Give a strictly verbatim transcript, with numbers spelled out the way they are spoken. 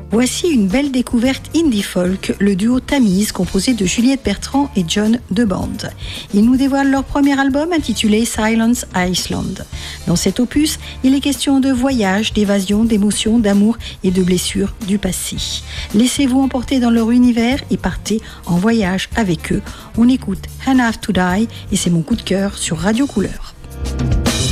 Voici une belle découverte indie folk, le duo Tamise, composé de Juliette Bertrand et John Deband. Ils nous dévoilent leur premier album intitulé Silence Island. Dans cet opus, il est question de voyage, d'évasion, d'émotion, d'amour et de blessures du passé. Laissez-vous emporter dans leur univers et partez en voyage avec eux. On écoute And Have to Die et c'est mon coup de cœur sur Radio Couleur.